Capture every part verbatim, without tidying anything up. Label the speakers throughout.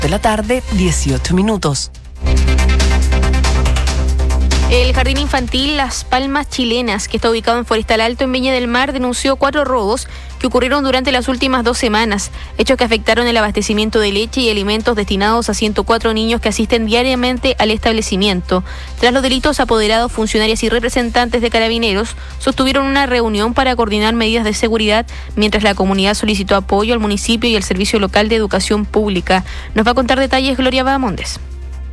Speaker 1: de la tarde, dieciocho minutos.
Speaker 2: El Jardín Infantil Las Palmas Chilenas, que está ubicado en Forestal Alto, en Viña del Mar, denunció cuatro robos que ocurrieron durante las últimas dos semanas, hechos que afectaron el abastecimiento de leche y alimentos destinados a ciento cuatro niños que asisten diariamente al establecimiento. Tras los delitos, apoderados, funcionarios y representantes de Carabineros sostuvieron una reunión para coordinar medidas de seguridad, mientras la comunidad solicitó apoyo al municipio y al Servicio Local de Educación Pública. Nos va a contar detalles Gloria Bahamondes.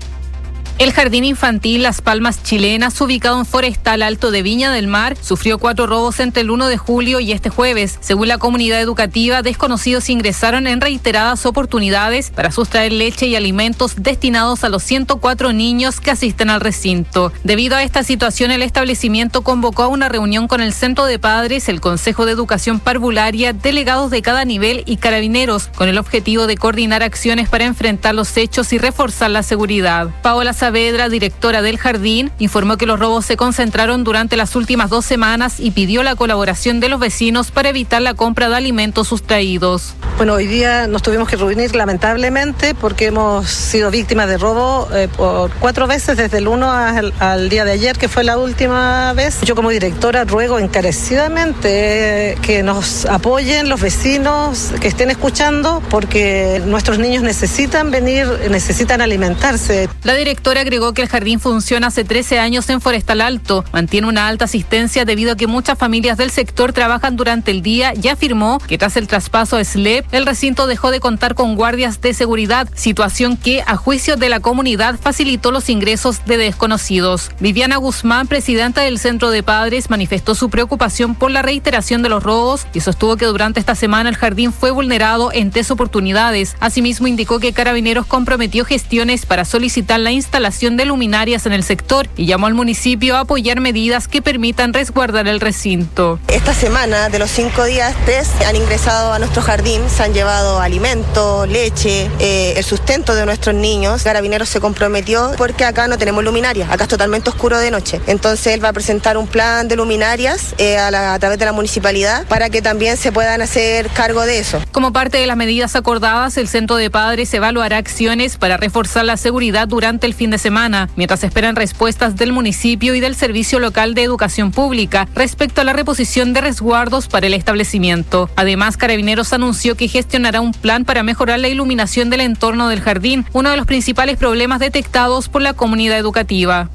Speaker 3: El Jardín Infantil Las Palmas Chilenas, ubicado en Forestal Alto de Viña del Mar, sufrió cuatro robos entre el uno de julio y este jueves. Según la comunidad educativa, desconocidos ingresaron en reiteradas oportunidades para sustraer leche y alimentos destinados a los ciento cuatro niños que asisten al recinto. Debido a esta situación, el establecimiento convocó a una reunión con el Centro de Padres, el Consejo de Educación Parvularia, delegados de cada nivel y Carabineros, con el objetivo de coordinar acciones para enfrentar los hechos y reforzar la seguridad. Paola Saavedra, directora del jardín, informó que los robos se concentraron durante las últimas dos semanas y pidió la colaboración de los vecinos para evitar la compra de alimentos sustraídos.
Speaker 4: Bueno, hoy día nos tuvimos que reunir lamentablemente porque hemos sido víctimas de robo eh, por cuatro veces desde el uno al, al día de ayer, que fue la última vez. Yo como directora ruego encarecidamente eh, que nos apoyen los vecinos, que estén escuchando, porque nuestros niños necesitan venir, necesitan alimentarse.
Speaker 3: La directora agregó que el jardín funciona hace trece años en Forestal Alto, mantiene una alta asistencia debido a que muchas familias del sector trabajan durante el día y afirmó que tras el traspaso a S L E P, el recinto dejó de contar con guardias de seguridad, situación que, a juicio de la comunidad, facilitó los ingresos de desconocidos. Viviana Guzmán, presidenta del Centro de Padres, manifestó su preocupación por la reiteración de los robos y sostuvo que durante esta semana el jardín fue vulnerado en tres oportunidades. Asimismo, indicó que Carabineros comprometió gestiones para solicitar la instalación de luminarias en el sector y llamó al municipio a apoyar medidas que permitan resguardar el recinto.
Speaker 5: Esta semana, de los cinco días, tres han ingresado a nuestro jardín, se han llevado alimento, leche, eh, el sustento de nuestros niños. Carabineros se comprometió porque acá no tenemos luminarias, acá es totalmente oscuro de noche. Entonces él va a presentar un plan de luminarias eh, a, la, a través de la municipalidad para que también se puedan hacer cargo de eso.
Speaker 3: Como parte de las medidas acordadas, el Centro de Padres evaluará acciones para reforzar la seguridad durante el fin de semana, mientras esperan respuestas del municipio y del Servicio Local de Educación Pública respecto a la reposición de resguardos para el establecimiento. Además, Carabineros anunció que gestionará un plan para mejorar la iluminación del entorno del jardín, uno de los principales problemas detectados por la comunidad educativa.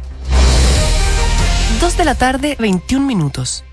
Speaker 1: dos de la tarde, veintiún minutos.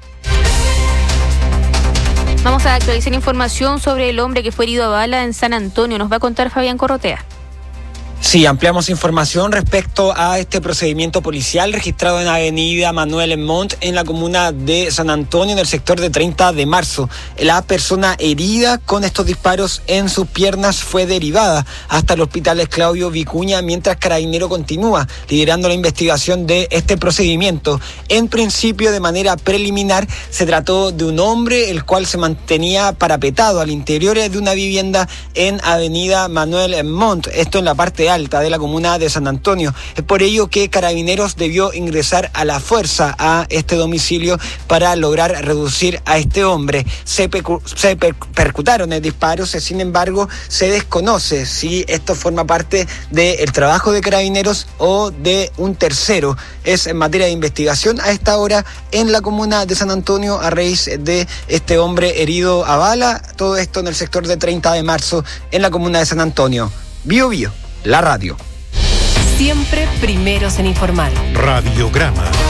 Speaker 2: Vamos a actualizar información sobre el hombre que fue herido a bala en San Antonio. Nos va a contar Fabián Corrotea.
Speaker 6: Sí, ampliamos información respecto a este procedimiento policial registrado en avenida Manuel Montt en la comuna de San Antonio, en el sector de treinta de marzo. La persona herida con estos disparos en sus piernas fue derivada hasta el hospital Claudio Vicuña, mientras Carabinero continúa liderando la investigación de este procedimiento. En principio, de manera preliminar, se trató de un hombre el cual se mantenía parapetado al interior de una vivienda en avenida Manuel Montt, esto en la parte alta de la comuna de San Antonio. Es por ello que Carabineros debió ingresar a la fuerza a este domicilio para lograr reducir a este hombre. Se, pecu- se per- percutaron disparos, sin embargo, se desconoce si esto forma parte del trabajo de Carabineros o de un tercero. Es en materia de investigación a esta hora en la comuna de San Antonio a raíz de este hombre herido a bala. Todo esto en el sector de treinta de marzo en la comuna de San Antonio. Bio Bio. La radio.
Speaker 1: Siempre primeros en informar.
Speaker 7: Radiograma.